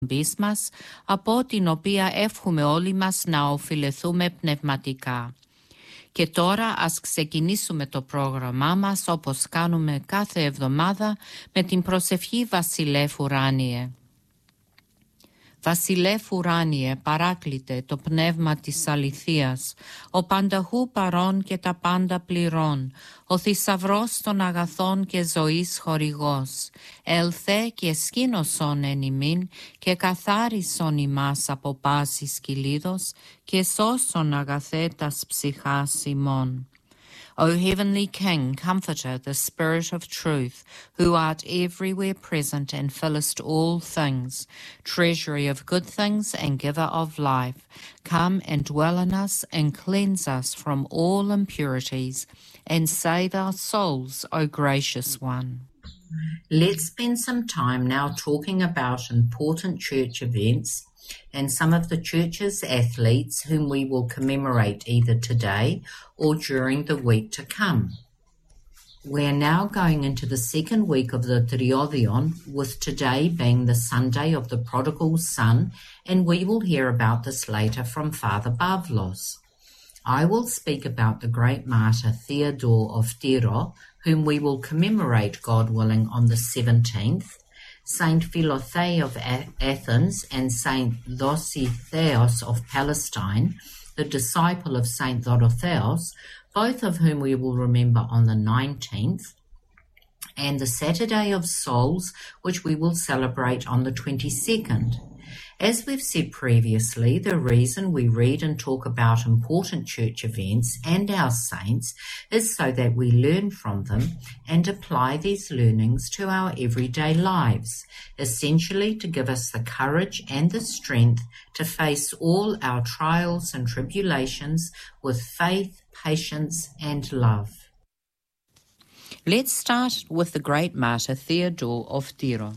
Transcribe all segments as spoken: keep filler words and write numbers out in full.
εκπομπής μας, από την οποία εύχομαι όλοι μας να οφειλεθούμε πνευματικά. Και τώρα ας ξεκινήσουμε το πρόγραμμά μας όπως κάνουμε κάθε εβδομάδα με την προσευχή Βασιλεύ Ουράνιε. Βασιλεύ Ουράνιε, παράκλητε το πνεύμα της αληθείας, ο πανταχού παρών και τα πάντα πληρών, ο θησαυρός των αγαθών και ζωής χορηγός, ελθέ και σκήνωσον εν ημίν και καθάρισον ημάς από πάσης κυλίδος και σώσον αγαθέ τας ψυχάς ημών. O heavenly King, Comforter, the Spirit of truth, who art everywhere present and fillest all things, treasury of good things and giver of life, come and dwell in us and cleanse us from all impurities and save our souls, O gracious one. Let's spend some time now talking about important church events and some of the church's athletes whom we will commemorate either today or during the week to come. We're now going into the second week of the Triodion, with today being the Sunday of the Prodigal Son, and we will hear about this later from Father Pavlos. I will speak about the great martyr Theodore of Tyro, whom we will commemorate, God willing, on the seventeenth, Saint Philothea of Athens and Saint Dositheos of Palestine, the disciple of Saint Dorotheos, both of whom we will remember on the nineteenth, and the Saturday of Souls, which we will celebrate on the twenty-second. As we've said previously, the reason we read and talk about important church events and our saints is so that we learn from them and apply these learnings to our everyday lives, essentially to give us the courage and the strength to face all our trials and tribulations with faith, patience, and love. Let's start with the great martyr Theodore of Tyro.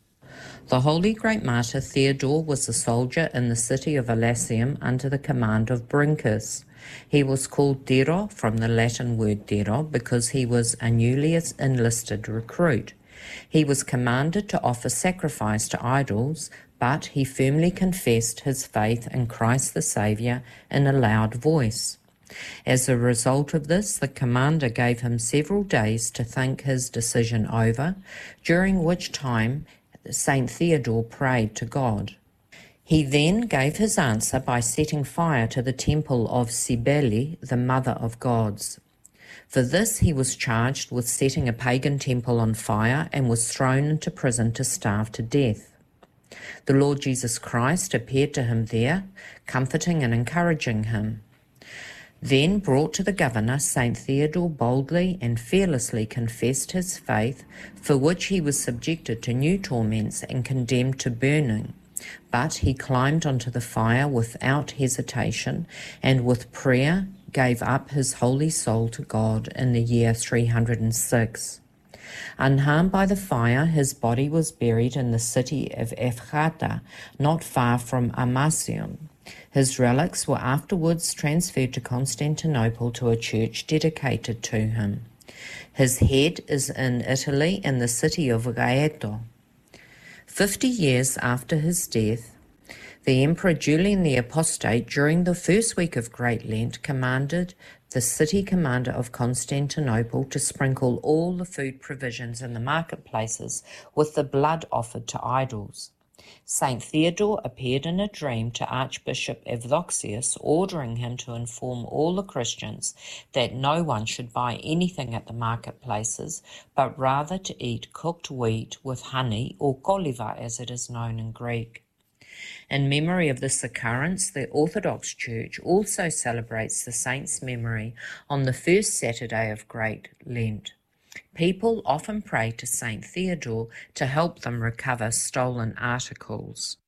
The holy great martyr Theodore was a soldier in the city of Elassium under the command of Bryncus. He was called Tyro from the Latin word Tyro because he was a newly enlisted recruit. He was commanded to offer sacrifice to idols, but he firmly confessed his faith in Christ the Saviour in a loud voice. As a result of this, the commander gave him several days to think his decision over, during which time Saint Theodore prayed to God. He then gave his answer by setting fire to the temple of Cybele, the mother of gods. For this he was charged with setting a pagan temple on fire and was thrown into prison to starve to death. The Lord Jesus Christ appeared to him there, comforting and encouraging him. Then, brought to the governor, Saint Theodore boldly and fearlessly confessed his faith, for which he was subjected to new torments and condemned to burning. But he climbed onto the fire without hesitation, and with prayer gave up his holy soul to God in the year three hundred six. Unharmed by the fire, his body was buried in the city of Ephrata, not far from Amasion. His relics were afterwards transferred to Constantinople to a church dedicated to him. His head is in Italy in the city of Gaeto. Fifty years after his death, the Emperor Julian the Apostate, during the first week of Great Lent, commanded the city commander of Constantinople to sprinkle all the food provisions in the marketplaces with the blood offered to idols. Saint Theodore appeared in a dream to Archbishop Evdoxius, ordering him to inform all the Christians that no one should buy anything at the marketplaces, but rather to eat cooked wheat with honey, or koliva as it is known in Greek. In memory of this occurrence, the Orthodox Church also celebrates the saint's memory on the first Saturday of Great Lent. People often pray to Saint Theodore to help them recover stolen articles.